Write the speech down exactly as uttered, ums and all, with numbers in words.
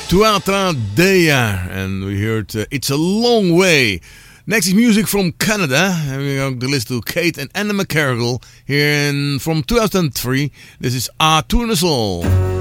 Tuatha Dea. And we heard uh, It's a Long Way. Next is music from Canada. And we're going to listen to Kate and Anna McCarrigal here in, from two thousand three. This is A Tournesol.